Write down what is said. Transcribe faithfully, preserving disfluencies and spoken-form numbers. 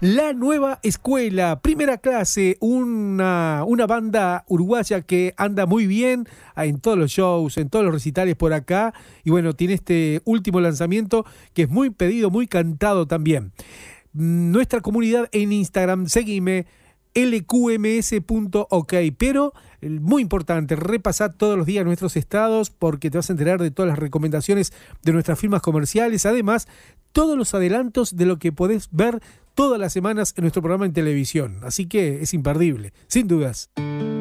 La Nueva Escuela, primera clase, una, una banda uruguaya que anda muy bien en todos los shows, en todos los recitales por acá. Y bueno, tiene este último lanzamiento que es muy pedido, muy cantado también. Nuestra comunidad en Instagram, seguime, L Q M S punto ok, pero muy importante, repasar todos los días nuestros estados porque te vas a enterar de todas las recomendaciones de nuestras firmas comerciales, además todos los adelantos de lo que podés ver todas las semanas en nuestro programa en televisión, así que es imperdible, sin dudas.